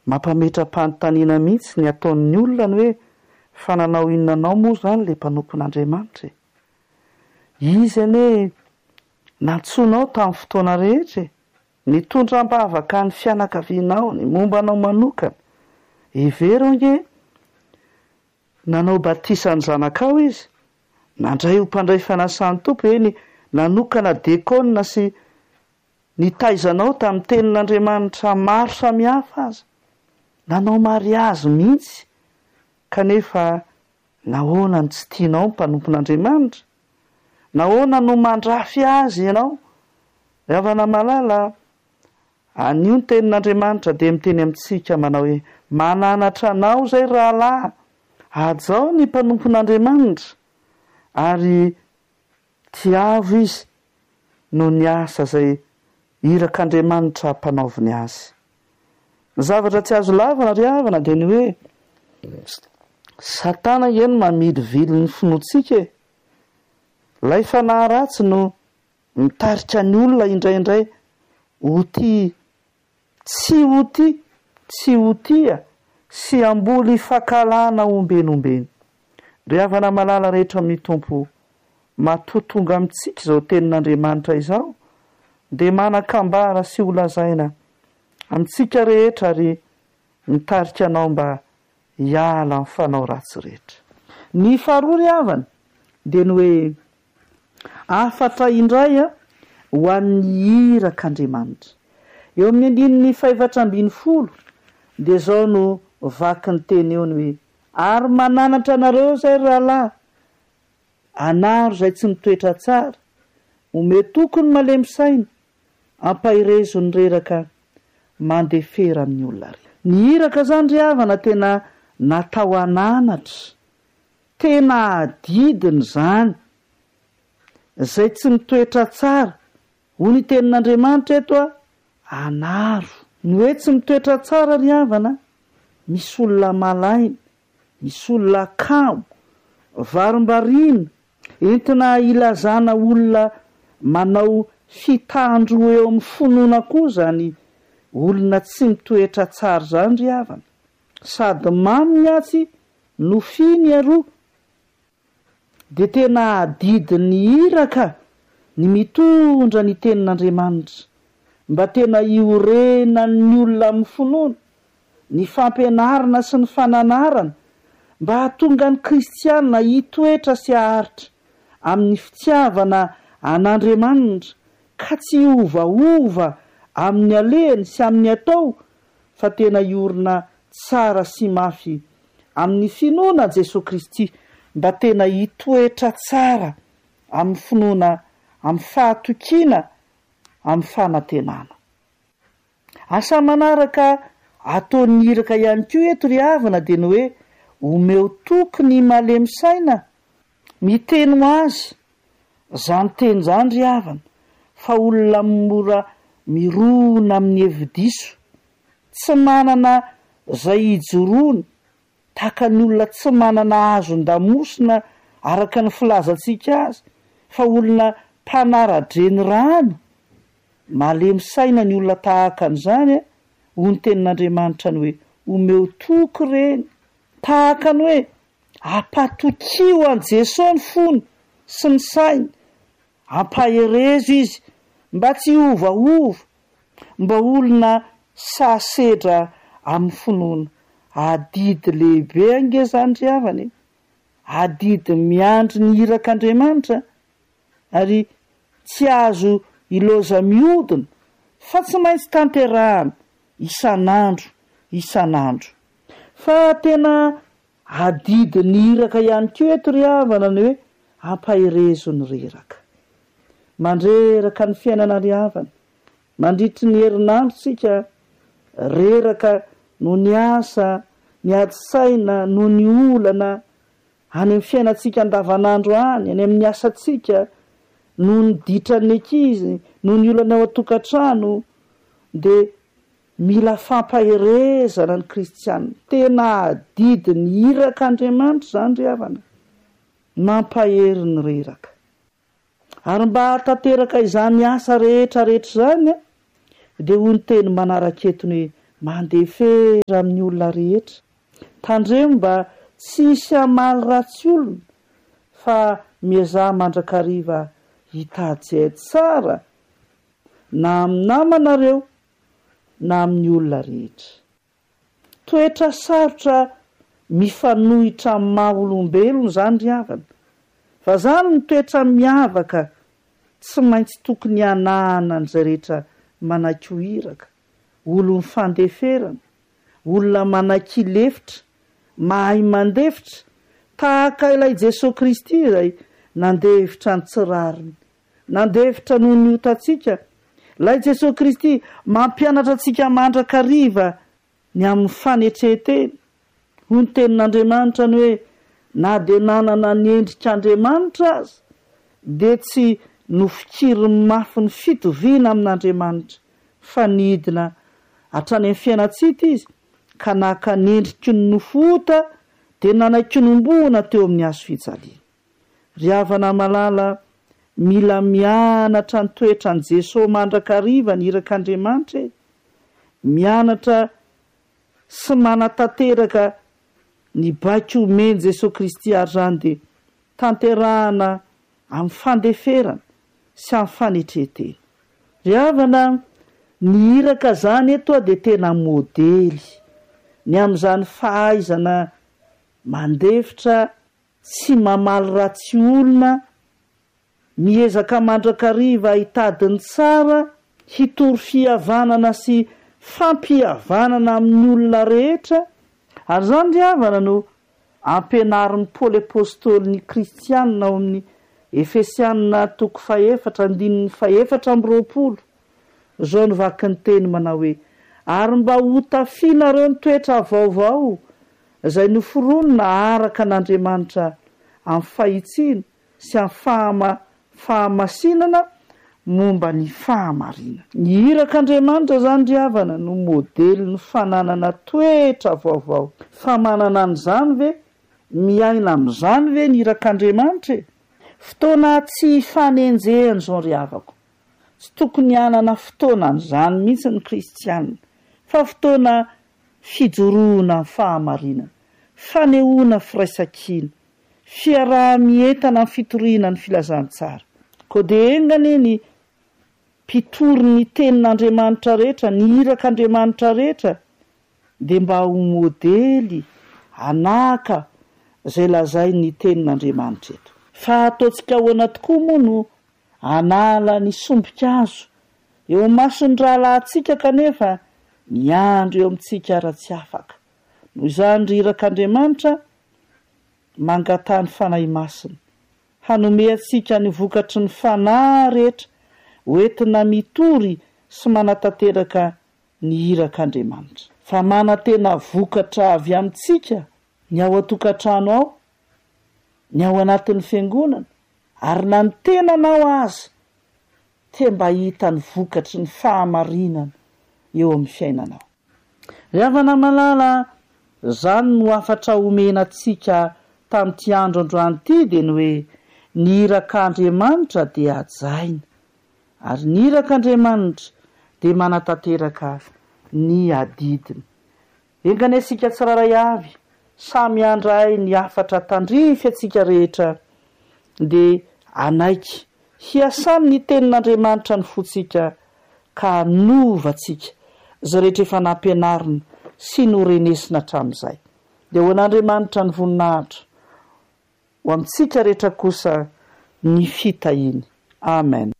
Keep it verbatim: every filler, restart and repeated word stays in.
mampametra-panontaniana mihitsy ny ataon'ny olona ny hoe fa nanao inonanao moa zany le mpanompon'Andriamanitra izy ane nantsonao tamin'ny fotoana rehetra nitondram-bavaka ny fianakavianao ny mombanao manokana evero nge nanao batisany zanakao izy nandray ho mpandray fanasany tompo eny nanokana dekona sy nitaizanao tamin'ny tenin'Andriamanitra maro samihafa aza nanao mariazy mihitsy kanefa nahoana ny tsy tianao mpanompon'Andriamanitra nahoana no mandrafy azy ianao ravana malala anio ny tenin'Andriamanitra dia miteny amintsika manao hoe mananatra anao zay rahalahy ajao ny mpanompon'Andriamanitra ary tiavo izy no ny asa zay irak'Andriamanitra mpanaoviny azy. Ny zavatra tsy azo lavana ry havana dia ny hoe Satana eny mamidy vily ny finoantsika lay fanahy ratsy no mitarika ny olona indraindray ho ty tsy ho ty tsy ho tia sy amboly fakalana ombenombeny. Ry havana malala rehetra mitompo matotonga amintsika izao tenin'Andriamanitra izao dia manakambara sy holazaina amintsika rehetra ry mitarika anao mba hiala amin'ny fanao ratsy rehetra. Ny faharoa ry havana dia ny hoe afatra indray a ho an'ny irak'Andriamanitra. Eo amin'ny andininy fahaefatra ambin'ny folo dia zao no vaky ny teny eo ny hoe ary mananatra anareo zay rahalahy anaro zay tsy mitoetra tsara ome tokony malemy saina ampahirezo ny reraka mandefera amin'ny olona ry. Ny iraka zany ry havana tena natao ananatra tena adidiny zany zay tsy mitoetra tsara ho ny tenin'Andriamanitra eto a anaro. Ny hoe tsy mitoetra tsara ry havana misy olona malaina misy olona kamo varimbarina entina ilazana olona manao fitandro eo amin'ny finoana koa zany olona tsy mitoetra tsara zany ry havana sady mamy miatsy no finy aroa dia tena adidiny iraka ny mitondra ny tenin'Andriamanitra mba tena iorena ny olona amin'ny finoana ny fampianarana sy ny fananarana mba hahatonga ny kristianina hitoetra sy haharitra amin'ny fitiavana an'Andriamanitra ka tsy ovaova amin'ny alehany sy amin'ny atao fa tena iorina tsara sy mafy amin'ny finoana Jesosy Kristy mba tena hitoetra tsara amin'ny finoana amin'ny fahatokiana amin'ny fanantenana. Asa manaraka ataon'ny iraka ihany koa eto ry havana dia ny hoe omeo tokony malemy saina miteny ho azy zany teny zany ry havana fa olona mora mirona amin'ny hevi-diso tsy manana zay hijoroany tahaka ny olona tsy manana azon-damosina araka ny filazantsika azy fa olona mpanara-dreny rany malemy saina ny olona tahaka an'izany ho ny tenin'Andriamanitra ny hoe omeo toko reny tahaka ny hoe apatokio an' Jesosy ny fony sy ny sainy ampaherezo izy mba tsy ovaova mba olona sasedra amin'ny finoana adidy lehibe ange zany ry havana adidy miandry ny irak'Andriamanitra ary tsy azo iloza mihodina fa tsy maintsy tanterahana isan'andro isan'andro fa tena adidy ny iraka ihany koa eto ry havana ny hoe ampahirezo ny reraka mandreraka ny fiainana ry havana mandritry ny herinandro tsika reraka no ny asa ny adi-saina no ny olana any amin'ny fiainantsika andavanandro any any amin'ny asantsika no ny ditran'ny ankizy no ny olana ao an-tokantrano dia mila fampaherezana ny kristianina tena adidy ny irak'Andriamanitra zany ry havana mampahery ny reraka ary mba hatanteraka izany asa rehetra rehetra zany dia ho ny teny manaraka etony mandeha fery amin'ny olona rehetra. Tandremo mba tsisy hamaly ratsy olona fa miazaha mandrakariva hitady izay tsara na amin'ny namanareo na amin'ny olona rehetra. Toetra sarotra mifanohitra amin'ny maha olombelona izany ry havana, fa izany ny toetra miavaka tsy maintsy tokony hanahana an'izay rehetra manan-kohiraka. Olo mifandeferana, olona manan-kilefitra, mahay mandefitra, tahaka ilay Jesosy Kristy izay nandefitra ny tsirariny, nandefitra noho ny otantsika. Ilay Jesosy Kristy mampianatra antsika mandrakariva ny amin'ny fanetreteny. Hoy ny tenin'Andriamanitra ny hoe na dia nanana ny endrik'Andriamanitra aza dia tsy nofikiriny mafy ny fitoviana amin'Andriamanitra, fa nidina hatrany amin'ny fiainantsika izy ka naka ny endriky ny nofota dia nanaikinomboana teo amin'ny hazo fijaliana. Ry havana malala, mila mianatra ny toetra ny Jesosy mandrakariva ny irak'Andriamanitra, mianatra sy manatanteraka ny baiko omeny Jesosy Kristy ary izany dia tanterahana amin'ny fandeferana sy amin'ny fanetretena. Ry havana, ny iraka izany eto dia tena modely ny amin'izany fahaizana mandefitra sy mamaly ratsy olona, miezaka mandrakariva hitady ny tsara, hitory fihavanana sy fampihavanana amin'ny olona rehetra. Ary izany ry havana no ampianarin'ny Paoly apôstôly ny kristianina ao amin'ny Efesianina toko faefatra andininy faefatra amby roapolo. Izao no vaky ny teny manao hoe: ary mba ho tafianareo ny toetra vaovao izay noforonina araka an'Andriamanitra amin'ny fahitsiana sy amin'ny fahama- fahamasinana momba ny fahamarinana. Ny irak'Andriamanitra izany ry havana no modely ny fananana toetra vaovao. Fa manana an'izany ve? Miaina amin'izany ve ny irak'Andriamanitra? Fotoana tsy fanenjehana izao ry havako. Tsy tokony hanana fotoana an'izany mihitsy ny kristianina, fa fotoana fijoroana amin'ny fahamarinana, fanehoana firaisan-kina, fiarah-mientana amin'ny fitoriana ny filazantsara. Koa dia engany ny mpitory ny tenin'Andriamanitra rehetra, ny irak'Andriamanitra rehetra dia mba ho modely hanaka izay lazay ny tenin'Andriamanitra eto. Fa ataontsika ahoana tokoa moa no hanala ny sombin-kazo eo mason'ny rahalahintsika kanefa ny andro eo amintsika raha-tsy afaka. Noho izany ry irak'Andriamanitra mangatany fanahy masina, hanome antsika ny vokatry ny fanahy rehetra hoentina mitory sy manatanteraka ny irak'Andriamanitra. Fa mana tena vokatra avy amintsika ny ao an-tokantrano ao, ny ao anatin'ny fiangonana, ary na ny tenanao aza te mba hita ny vokatry ny fahamarinana eo amin'ny fiainanao. Ry havana malala, izany no afatra omenantsika tamin'ity andro androany ity dia ny hoe ny irak'Andriamanitra dia hajaina, ary ny irak'Andriamanitra dia manatanteraka ny adidiny. Engany asika tsiraray avy, samy handray ny afatra tandrify atsika rehetra dia anaiky hiasany ny tenin'Andriamanitra ny fotsika ka hanovatsika izay rehetra efa nampianarina sy norenesina hatramin'izay. Dia ho an'Andriamanitra ny voninahitra, ho amintsika rehetra kosa ny fitahiany. Amen.